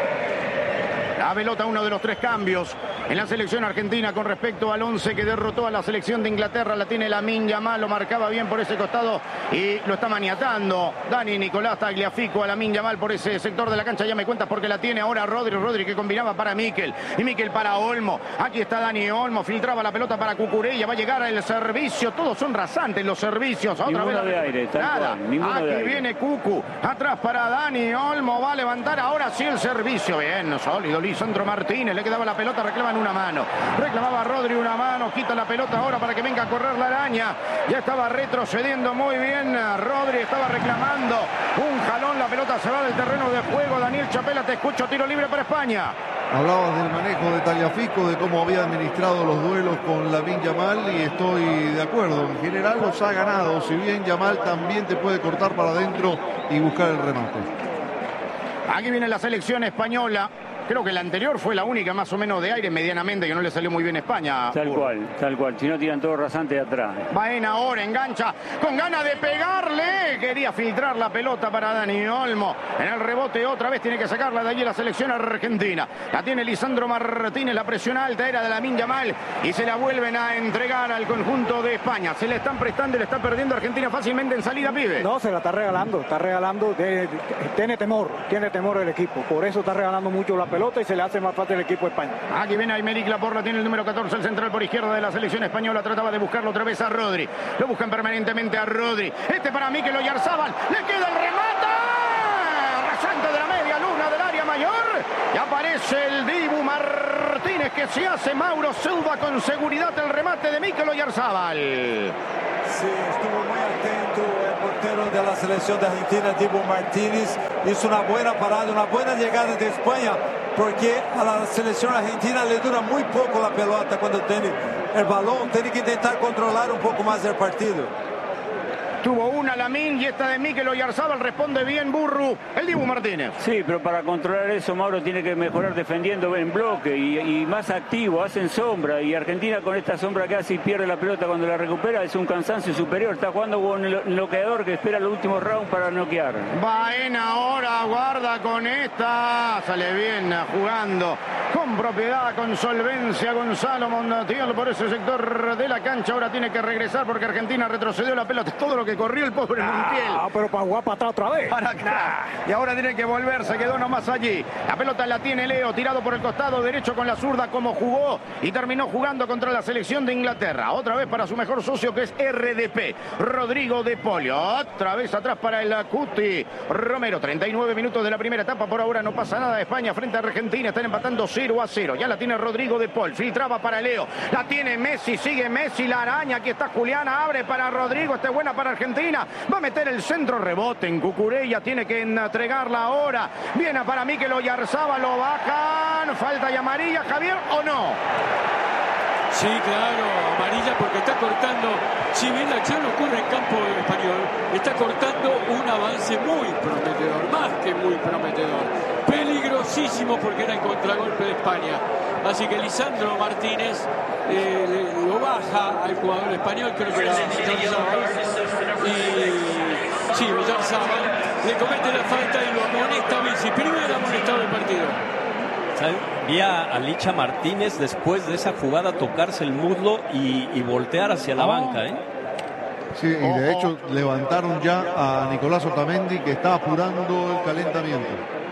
La pelota, uno de los tres cambios en la selección argentina con respecto al once que derrotó a la selección de Inglaterra. La tiene Lamine Yamal, lo marcaba bien por ese costado y lo está maniatando Dani Nicolás Tagliafico a Lamine Yamal por ese sector de la cancha. Ya me cuentas porque la tiene ahora Rodri, Rodri que combinaba para Mikel y Mikel para Olmo. Aquí está Dani Olmo, filtraba la pelota para Cucurella, va a llegar el servicio. Todos son rasantes los servicios. Otra ninguno vez de aire, nada. Aquí de aire. viene Cucu, atrás para Dani Olmo, va a levantar ahora sí el servicio. Bien, sólido Lisandro Martínez, le quedaba la pelota, reclaman una mano. Reclamaba Rodri una mano, quita la pelota ahora para que venga a correr la araña. Ya estaba retrocediendo muy bien Rodri, estaba reclamando un jalón, la pelota se va del terreno de juego. Daniel Chapela, te escucho, tiro libre para España. Hablabas del manejo de Tagliafico, de cómo había administrado los duelos con Lamine Yamal y estoy de acuerdo. En general los ha ganado, si bien Yamal también te puede cortar para adentro y buscar el remate. Aquí viene la selección española. Creo que la anterior fue la única más o menos de aire medianamente que no le salió muy bien a España. Tal Burro. cual, tal cual. Si no tiran todo rasante de atrás. Baena ahora engancha con ganas de pegarle. Quería filtrar la pelota para Dani Olmo. En el rebote otra vez tiene que sacarla de allí la selección argentina. La tiene Lisandro Martínez. La presión alta era de Lamine Yamal. Y se la vuelven a entregar al conjunto de España. Se le están prestando y le está perdiendo Argentina fácilmente en salida, pibe. No, se la está regalando. Está regalando. De, de, tiene temor. Tiene temor el equipo. Por eso está regalando mucho la pelota y se le hace más fácil el equipo de España. Aquí viene Aymeric Laporte, tiene el número catorce, el central por izquierda de la selección española. Trataba de buscarlo otra vez a Rodri. Lo buscan permanentemente a Rodri. Este para Mikel Oyarzabal. Le queda el remate. Rasante de la media luna del área mayor. Y aparece el Dibu Martínez que se hace Mauro Silva con seguridad el remate de Mikel Oyarzabal. Sí, estuvo muy atento el portero de la selección de Argentina, Dibu Martínez. Hizo una buena parada, una buena llegada de España, porque a la selección argentina le dura muy poco la pelota cuando tiene el balón. Tiene que intentar controlar un poco más el partido. Tuvo una Lamine y esta de Mikel Oyarzabal. Responde bien Burru, el Dibu Martínez. Sí, pero para controlar eso Mauro tiene que mejorar defendiendo en bloque y, y más activo, hacen sombra. Y Argentina con esta sombra que hace y pierde la pelota cuando la recupera es un cansancio superior. Está jugando con el bloqueador que espera el último round para noquear. Baena ahora, guarda con esta. Sale bien jugando con propiedad, con solvencia Gonzalo Montiel por ese sector de la cancha. Ahora tiene que regresar porque Argentina retrocedió la pelota. Es todo lo que corrió el pobre Montiel. Ah, pero para jugar para atrás otra vez. Para acá. Y ahora tiene que volver, se quedó nomás allí. La pelota la tiene Leo, tirado por el costado derecho con la zurda como jugó y terminó jugando contra la selección de Inglaterra. Otra vez para su mejor socio que es R D P, Rodrigo de Polio. Otra vez atrás para el Cuti Romero. treinta y nueve minutos de la primera etapa. Por ahora no pasa nada. España frente a Argentina. Están empatando cero a cero. Ya la tiene Rodrigo de Paul. Filtraba para Leo. La tiene Messi. Sigue Messi. La araña. Aquí está Juliana. Abre para Rodrigo. Esta es buena para Argentina. Va a meter el centro, rebote en Cucurella, tiene que entregarla ahora. Viene para Mikel Oyarzabal, lo bajan. Falta y amarilla, Javier, ¿o no? Sí, claro, amarilla porque está cortando, si bien la acción ocurre en campo español, está cortando un avance muy prometedor, más que muy prometedor. Peligrosísimo porque era el contragolpe de España. Así que Lisandro Martínez eh, lo baja al jugador español, creo que era Oyarzabal. Y sí, Oyarzabal le comete la falta y lo amonesta a Messi. Primer amonestado del partido. Vi a Licha Martínez después de esa jugada tocarse el muslo y, y voltear hacia la oh. banca, ¿eh? Sí, y de hecho levantaron ya a Nicolás Otamendi que está apurando el calentamiento.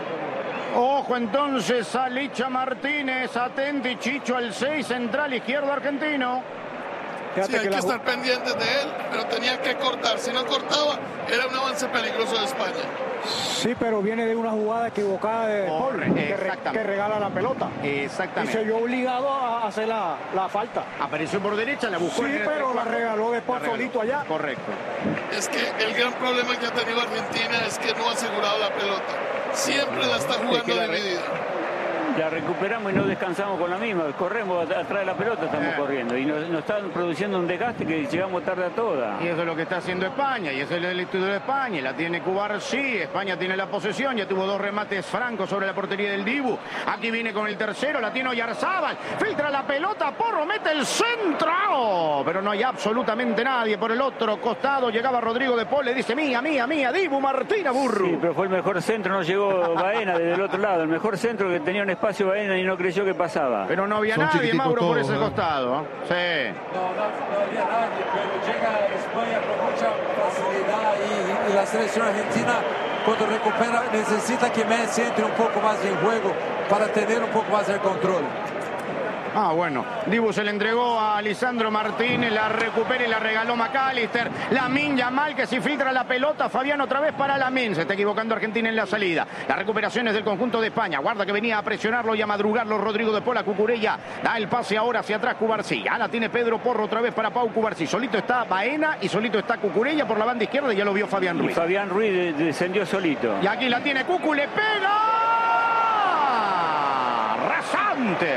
Ojo entonces a Licha Martínez, atenti Chicho al seis, central izquierdo argentino. Sí, hay que, que estar pendientes de él, pero tenía que cortar. Si no cortaba, era un avance peligroso de España. Sí, pero viene de una jugada equivocada de Paul, que, re, que regala la pelota. Exactamente. Y se vio obligado a hacer la, la falta. Apareció por derecha, la buscó. Sí, pero la regaló después solito allá. Correcto. Es que el gran problema que ha tenido Argentina es que no ha asegurado la pelota. Siempre la está jugando dividida. La recuperamos y no descansamos con la misma. Corremos atrás de la pelota, estamos eh. corriendo. Y nos, nos están produciendo un desgaste que llegamos tarde a toda. Y eso es lo que está haciendo España. Y ese es el estudio de España. La tiene Cubarsí. España tiene la posesión. Ya tuvo dos remates francos sobre la portería del Dibu. Aquí viene con el tercero. La tiene Oyarzabal. Filtra la pelota. Porro mete el centro. Oh, pero no hay absolutamente nadie por el otro costado. Llegaba Rodrigo de Paul. Le dice mía, mía, mía. Dibu Martina Burru. Sí, pero fue el mejor centro. No llegó Baena desde el otro lado. El mejor centro que tenía un espacio Baena y no creyó que pasaba. Pero no había Son nadie, Mauro, todos, por ese ¿eh? costado. Sí. No, no, no había nadie, pero llega España con mucha facilidad y, y la selección argentina cuando recupera necesita que Messi entre un poco más en juego para tener un poco más el control. Ah, bueno. Dibu se le entregó a Lisandro Martínez, la recupera y la regaló McAllister. Lamine Yamal que si filtra la pelota, Fabián otra vez para Lamine. Se está equivocando Argentina en la salida. Las recuperaciones del conjunto de España. Guarda que venía a presionarlo y a madrugarlo Rodrigo de Pola. Cucurella da el pase ahora hacia atrás Cubarsí. Ya la tiene Pedro Porro otra vez para Pau Cubarsí. Solito está Baena y solito está Cucurella por la banda izquierda y ya lo vio Fabián Ruiz. Y Fabián Ruiz descendió solito. Y aquí la tiene Cucu, le pega. Rasante.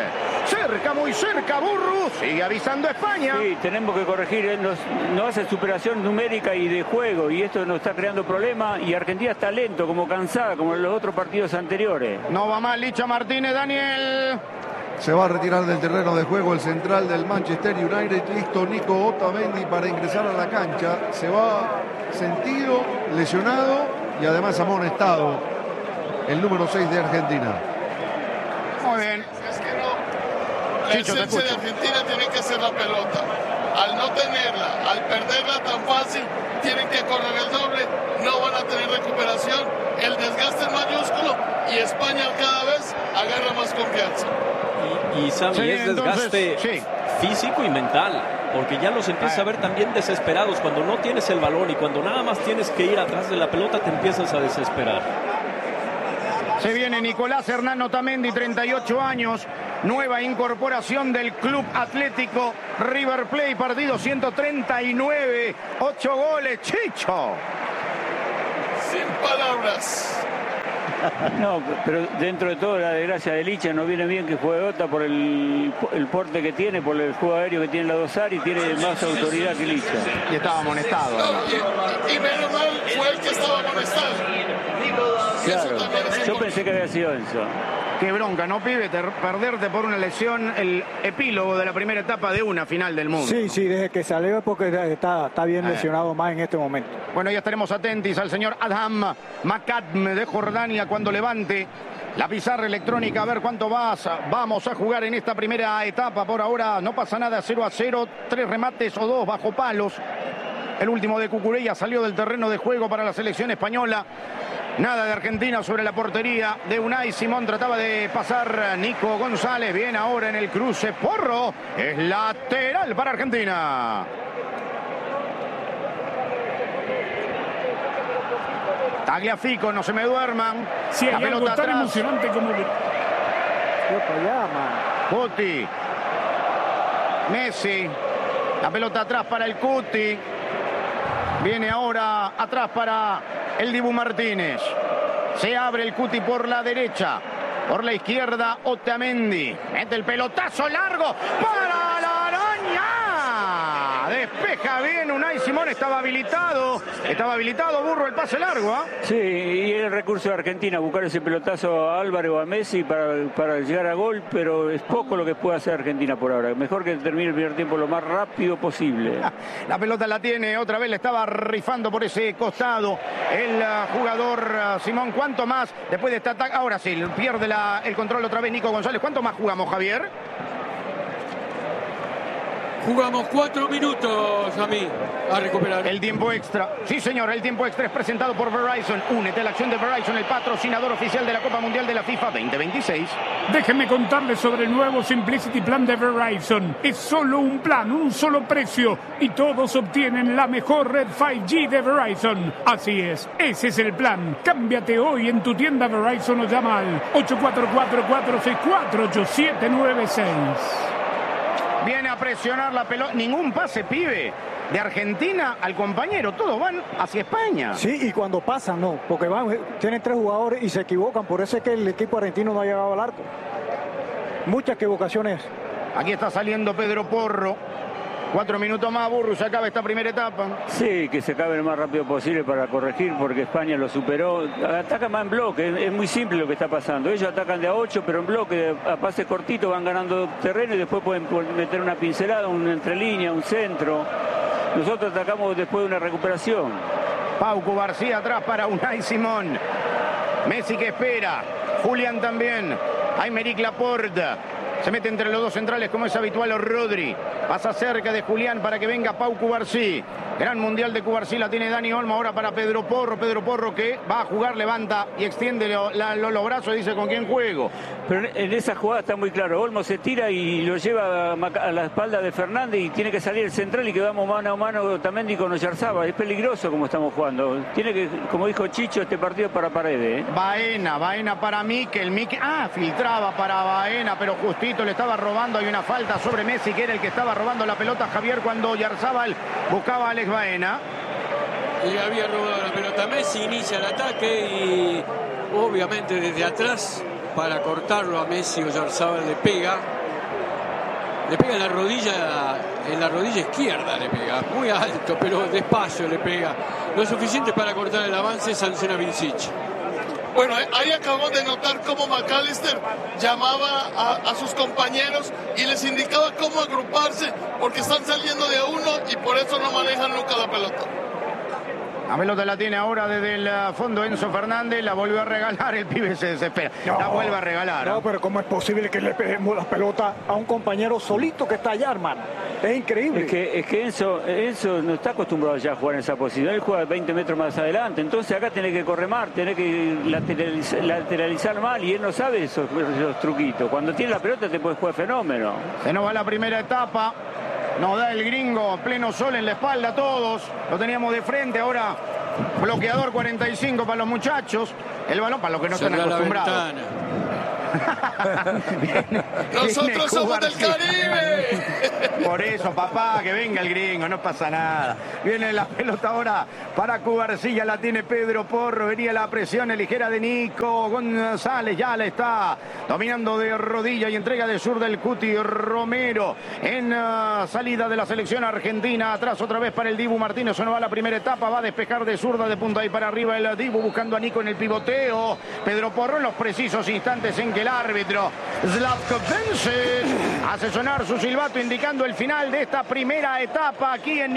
Cerca, muy cerca, Burru. Sigue avisando España. Sí, tenemos que corregir. Él nos, no hace superación numérica y de juego. Y esto nos está creando problemas. Y Argentina está lento, como cansada, como en los otros partidos anteriores. No va mal Licha Martínez, Daniel. Se va a retirar del terreno de juego el central del Manchester United. Listo Nico Otamendi para ingresar a la cancha. Se va sentido, lesionado y además amonestado el número seis de Argentina. Muy bien. Es que no. La Chicho, te esencia de escucho. Argentina tiene que ser la pelota. Al no tenerla, al perderla tan fácil, tienen que correr el doble, no van a tener recuperación, el desgaste es mayúsculo y España cada vez agarra más confianza. Y, y Sammy, Sí, es desgaste entonces, físico y mental, porque ya los empiezas Ah. a ver también desesperados cuando no tienes el balón y cuando nada más tienes que ir atrás de la pelota te empiezas a desesperar. Se viene Nicolás Hernán Otamendi, treinta y ocho años, nueva incorporación del Club Atlético River Plate, partido ciento treinta y nueve, ocho goles, Chicho. Sin palabras. No, pero dentro de todo la desgracia de Licha nos viene bien que juegue Ota por el, el porte que tiene, por el juego aéreo que tiene la Dosar y tiene más autoridad que Licha. Y estaba amonestado. No, y, y menos mal fue el que estaba amonestado. Claro, Eso también es yo importante. pensé que había sido eso. Qué bronca, ¿no, pibe? Ter- perderte por una lesión, el epílogo de la primera etapa de una final del mundo. Sí, sí, desde que salió es porque está, está bien Eh. lesionado más en este momento. Bueno, ya estaremos atentos al señor Adham Makadme de Jordania cuando levante la pizarra electrónica. A ver cuánto vas, vamos a jugar en esta primera etapa. Por ahora no pasa nada, cero a cero, tres remates o dos bajo palos. El último de Cucurella salió del terreno de juego para la selección española. Nada de Argentina sobre la portería de Unai Simón. Trataba de pasar Nico González. Bien ahora en el cruce. Porro. Es lateral para Argentina. Tagliafico, no se me duerman. Si La hay algo pelota tan atrás. emocionante como... Cuti. Messi. La pelota atrás para el Cuti. Viene ahora atrás para el Dibu Martínez. Se abre el Cuti por la derecha. Por la izquierda, Otamendi. Mete el pelotazo largo para la araña. Despeja bien Unai Simón. Estaba habilitado. Estaba habilitado, Burro, el pase largo. ¿Ah? Sí, y el recurso de Argentina, buscar ese pelotazo a Álvarez o a Messi para, para llegar a gol, pero es poco lo que puede hacer Argentina por ahora. Mejor que termine el primer tiempo lo más rápido posible. La pelota la tiene, otra vez le estaba rifando por ese costado el uh, jugador uh, Simón. ¿Cuánto más después de este ataque? Ahora sí, pierde la, el control otra vez Nico González. ¿Cuánto más jugamos, Javier? Jugamos cuatro minutos a mí a recuperar. El tiempo extra. Sí, señor, el tiempo extra es presentado por Verizon. Únete a la acción de Verizon, el patrocinador oficial de la Copa Mundial de la FIFA veinte veintiséis. Déjenme contarles sobre el nuevo Simplicity Plan de Verizon. Es solo un plan, un solo precio y todos obtienen la mejor red cinco G de Verizon. Así es, ese es el plan. Cámbiate hoy en tu tienda Verizon o llama al ocho cuatro cuatro, cuatro seis cuatro, ocho siete nueve seis. Viene a presionar la pelota. Ningún pase, pibe. De Argentina al compañero. Todos van hacia España. Sí, y cuando pasan, no, porque van, tienen tres jugadores y se equivocan. Por eso es que el equipo argentino no ha llegado al arco. Muchas equivocaciones. Aquí está saliendo Pedro Porro. Cuatro minutos más, Burro, se acaba esta primera etapa. Sí, que se acabe lo más rápido posible para corregir, porque España lo superó. Ataca más en bloque, es muy simple lo que está pasando. Ellos atacan de a ocho, pero en bloque, a pases cortitos van ganando terreno y después pueden meter una pincelada, una entrelínea, un centro. Nosotros atacamos después de una recuperación. Pauco García atrás para Unai Simón. Messi que espera. Julián también. Aymeric Laporte. Se mete entre los dos centrales como es habitual Rodri. Pasa cerca de Julián para que venga Pau Cubarsí. Gran mundial de Cubarsí la tiene Dani Olmo ahora para Pedro Porro. Pedro Porro que va a jugar, levanta y extiende lo, la, lo, los brazos y dice con quién juego. Pero en esa jugada está muy claro. Olmo se tira y lo lleva a, a la espalda de Fernández y tiene que salir el central y quedamos mano a mano Otamendi con Oyarzabal. Es peligroso como estamos jugando. Tiene que, como dijo Chicho, este partido es para Paredes. ¿eh? Baena, Baena para Mikel. Mikel. Ah, filtraba para Baena, pero justito le estaba robando. Hay una falta sobre Messi, que era el que estaba robando la pelota, Javier, cuando Oyarzabal buscaba a Alex Baena. Y había robado la pelota Messi, inicia el ataque y obviamente desde atrás para cortarlo a Messi, Oyarzabal le pega Le pega en la rodilla, en la rodilla izquierda le pega, muy alto, pero despacio le pega. Lo suficiente para cortar el avance, sanciona Vincic. Bueno, ahí acabamos de notar cómo McAllister llamaba a, a sus compañeros y les indicaba cómo agruparse, porque están saliendo de a uno y por eso no manejan nunca la pelota. La pelota la tiene ahora desde el fondo Enzo Fernández, la volvió a regalar, el pibe se desespera. No, la vuelve a regalar. No, pero ¿cómo es posible que le peguemos la pelota a un compañero solito que está allá, hermano? Es increíble. Es que, es que Enzo, Enzo no está acostumbrado ya a jugar en esa posición. Él juega veinte metros más adelante. Entonces acá tiene que correr más, tiene que lateralizar, lateralizar mal y él no sabe esos, esos truquitos. Cuando tiene la pelota te puede jugar fenómeno. Se nos va la primera etapa. Nos da el gringo, pleno sol en la espalda a todos. Lo teníamos de frente, ahora bloqueador cuarenta y cinco para los muchachos. El balón para los que no están acostumbrados. viene, Nosotros viene somos del Caribe. Por eso, papá, que venga el gringo, no pasa nada. Viene la pelota ahora para Cubarsí, la tiene Pedro Porro. Venía la presión ligera de Nico González, ya la está dominando de rodilla y entrega de sur del Cuti Romero. En uh, salida de la selección argentina, atrás otra vez para el Dibu Martínez. Se nos va la primera etapa, va a despejar de zurda de punta y para arriba el Dibu buscando a Nico en el pivoteo. Pedro Porro en los precisos instantes en que el árbitro Slavko Vincic hace sonar su silbato indicando el final de esta primera etapa aquí en